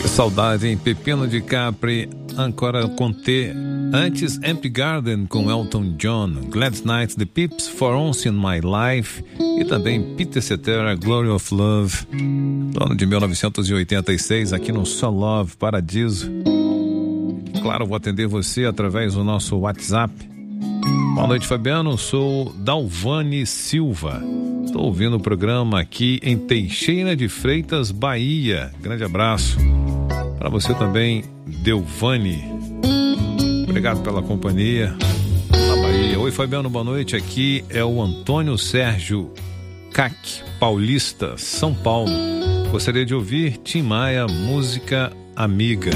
Saudade, hein? Pepino de Capri, Ancora com T. Antes, Empty Garden com Elton John, Glad Night, The Pips, For Once in My Life e também Peter Cetera, Glory of Love, do ano de 1986, aqui no Só Love Paradiso. Claro, vou atender você através do nosso WhatsApp. Boa noite, Fabiano, sou Dalvani Silva. Estou ouvindo o programa aqui em Teixeira de Freitas, Bahia. Grande abraço para você também, Delvani. Obrigado pela companhia na Bahia. Oi, Fabiano, boa noite. Aqui é o Antônio Sérgio Cac, Paulista, São Paulo. Gostaria de ouvir Tim Maia, música amiga.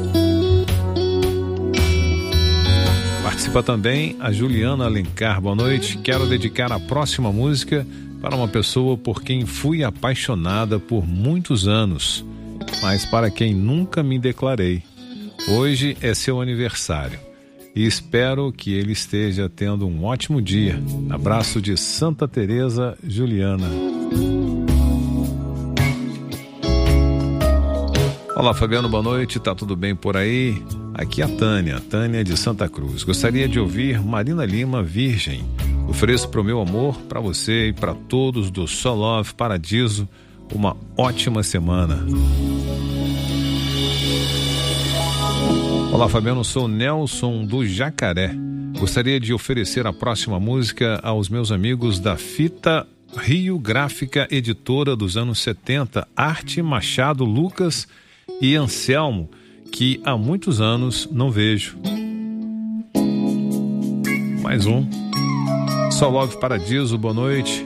Participa também a Juliana Alencar. Boa noite. Quero dedicar a próxima música para uma pessoa por quem fui apaixonada por muitos anos, mas para quem nunca me declarei. Hoje é seu aniversário e espero que ele esteja tendo um ótimo dia. Abraço de Santa Teresa, Juliana. Olá, Fabiano, boa noite. Tá tudo bem por aí? Aqui é a Tânia de Santa Cruz. Gostaria de ouvir Marina Lima, Virgem. Ofereço pro meu amor, para você e para todos do Só Love Paradiso uma ótima semana. Olá, Fabiano, sou Nelson do Jacaré. Gostaria de oferecer a próxima música aos meus amigos da Fita Rio Gráfica Editora dos anos 70, Arte Machado, Lucas e Anselmo, que há muitos anos não vejo. Mais um. Só Love Paradiso, boa noite.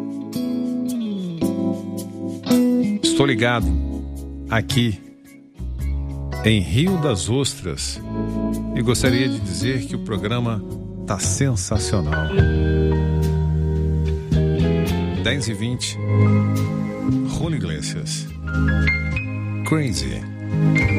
Estou ligado aqui em Rio das Ostras e gostaria de dizer que o programa tá sensacional. 10h20, Julio Iglesias, Crazy.